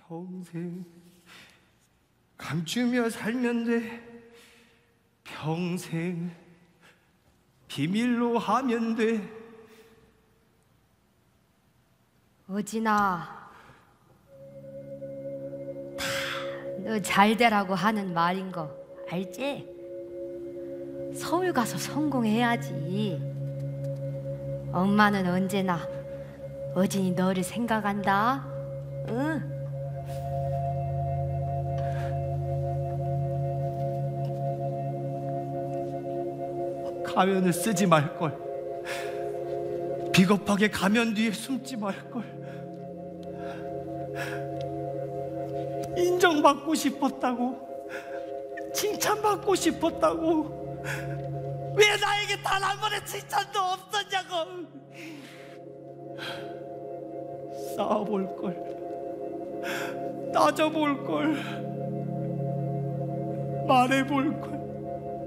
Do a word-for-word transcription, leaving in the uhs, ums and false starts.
평생 감추며 살면 돼. 평생 비밀로 하면 돼. 어진아, 다 너 잘되라고 하는 말인 거 알지? 서울 가서 성공해야지. 엄마는 언제나 어진이 너를 생각한다. 응? 가면을 쓰지 말걸. 비겁하게 가면 뒤에 숨지 말걸. 인정받고 싶었다고, 칭찬받고 싶었다고. 왜 나에게 단 한 번의 칭찬도 없었냐고. 싸워볼걸, 따져볼걸, 말해볼걸.